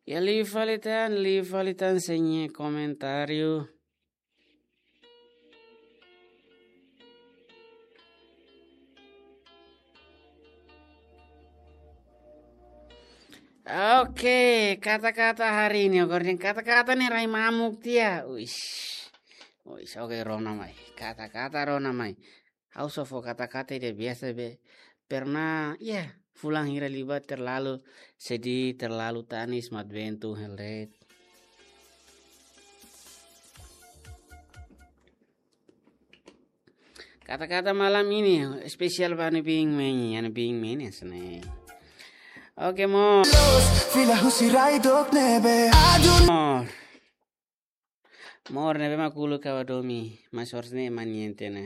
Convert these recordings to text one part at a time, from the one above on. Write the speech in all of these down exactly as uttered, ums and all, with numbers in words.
Ya li falitan, li falitan senye komentario. Oke, kata-kata hari ini, Gordon. Kata-kata nih rai mamuk dia. Uish. Uish, oke Rona mai. Kata-kata Rona mai. House of kata-kata dia biasa be. Pernah, ya, pulang hira libat terlalu sedih, terlalu tanis, mat bentu, helret. Kata-kata malam ini spesial bani bing meni, yani bing meni sene. Oke mor. Mor. Mor nebe makulu kawadomi, masorsne maniente na.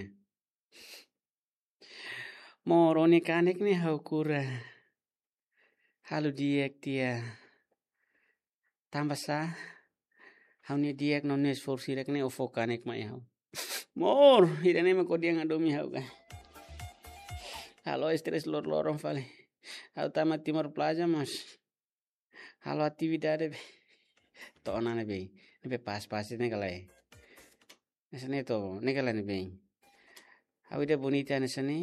Mor oni kanek ne haukura. Halu diek dia. Tambah sah. Hauni diek nones forsi rek ne ofo kanek mai hau. Mor, hidane ma kodiang adomi hau ka. Halo stres lor lorong vale. Hau tamat timur plaza mas. Halo atividade be. Tona ne be. Ne pas pas ne kalai. Nesane to, ne kalai ne be. Hau ida bonita nesane.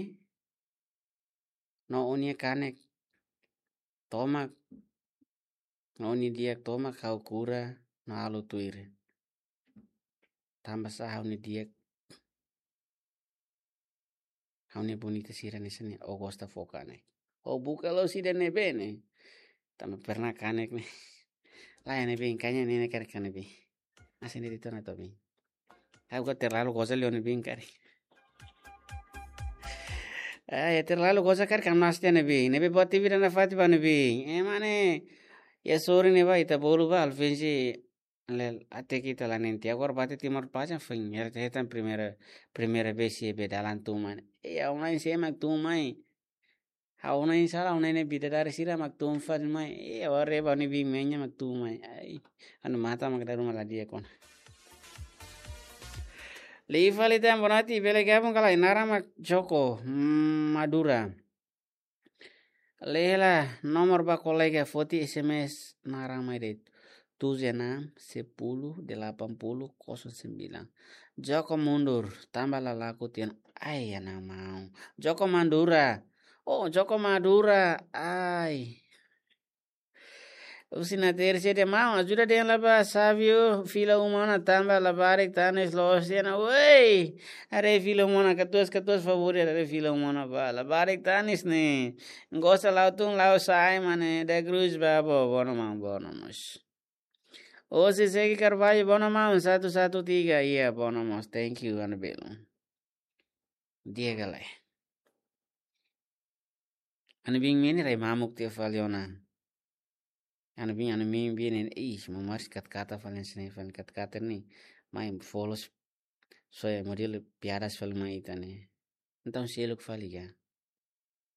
No onie kanek. Tomak. No oni diek tomak hau kura. No halo tuire. Tambah sah hau ni diek. Hau ni bonita sira nesane. O gosta fo kanek. O buka lo sida ne be ne. Tama pernah kanek ne. Lah ne be kanya ne kare kane be. Asini dito na to be. Hau ka terlalu gosa leo ne be kare. Ah, ya terlalu gosa kare kan mastia ne be. Ne be buat T V dan fati ba ne be. Eh mane. Ya sorry ne ba ita bolu ba alfensi lel ate kita la nenti agora bate timor paja fin era tetan primera primera vez e be dalan tu man. E a una se mak tu mai. Ha una insala una ne bida dar sira mak tu fan mai. E ore ba ni bi menya mak tu mai. Ai anu mata mak daru mala dia kon. Li falitan bonati bele gabon kala inara mak Joko Madura. Lela nomor ba kolega forty S M S narang mai det. tujuh enam sepuluh delapan puluh nol sembilan. Joko mundur tambah lalaku tian ay ya mau. Joko Mandura. Oh Joko Madura. Ay. Usina terceira mau ajuda dia laba sabio fila humana tambah labarik tanes losiana. Wey. Are fila humana katuas katuas favorit are fila humana ba. Labarik tanis ne. Ngosa lautung lau sai mane da cruz babo bono mau bono mas. Oh, si Segi Carvalho, bono mau, satu satu tiga, iya bono mas, thank you, anu belum. Dia galai. Anu bing mini rai mamuk tiap valiona. Anu bing anu ming bini, ih, mamaris kata-kata valen sini, valen kata-kata ni, main follows, so ya model piadas val mai tane. Então se ele que faliga.